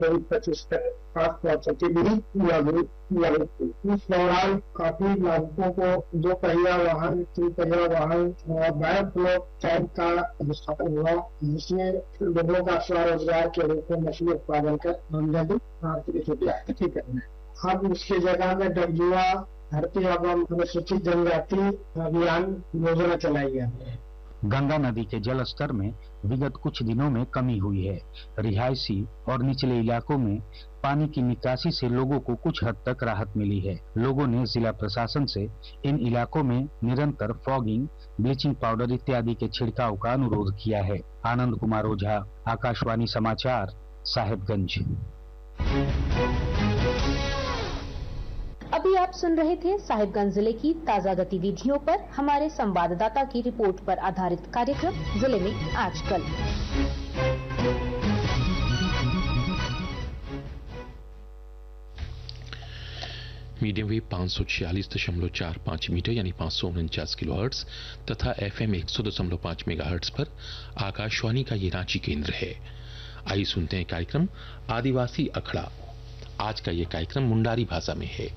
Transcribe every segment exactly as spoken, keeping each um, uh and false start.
तेईस पच्चीस तक आस पहुंचती भी लागू लागू थी। इस दौरान काफी नागरिकों को दो पहिया वाहन, तीन पहिया वाहन और बाइक फ्लोट चैन का स्थापन हुआ, जिसमें लोगों का स्वरोजगार के रूप में मछली उत्पादन कर आमदनी आर्थिक स्थिति करना। अब उसकी जगह में डबजुआ धरती एवं अनुसूचित जनजाति अभियान योजना चलाई है। गंगा नदी के जल स्तर में विगत कुछ दिनों में कमी हुई है। रिहायशी और निचले इलाकों में पानी की निकासी से लोगों को कुछ हद तक राहत मिली है। लोगों ने जिला प्रशासन से इन इलाकों में निरंतर फॉगिंग, ब्लीचिंग पाउडर इत्यादि के छिड़काव का अनुरोध किया है। आनंद कुमार ओझा, आकाशवाणी समाचार, साहेबगंज। अभी आप सुन रहे थे साहिबगंज जिले की ताजा गतिविधियों पर हमारे संवाददाता की रिपोर्ट पर आधारित कार्यक्रम जिले में आजकल। मीडियम वेव पाँच सौ छियालीस दशमलव चार पाँच मीटर यानी पाँच सौ उनचास किलो हर्ट्ज तथा एफएम एक सौ दशमलव पाँच मेगा हर्ट्ज पर आकाशवाणी का ये रांची केंद्र है। आइए सुनते हैं कार्यक्रम आदिवासी अखड़ा। आज का ये कार्यक्रम मुंडारी भाषा में है।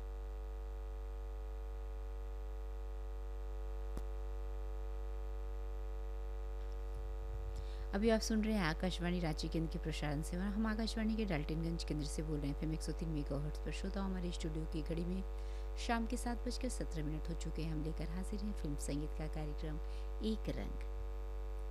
अभी आप सुन रहे हैं आकाशवाणी रांची केंद्र के प्रसारण से। हम आकाशवाणी के डाल्टनगंज केंद्र से बोल रहे हैं एफएम एक सौ तीन मेगाहर्ट्ज पर। श्रोताओं, हमारे स्टूडियो की घड़ी में शाम के सात बजकर सत्रह मिनट हो चुके हैं। हम लेकर हाजिर हैं फिल्म संगीत का कार्यक्रम एक रंग।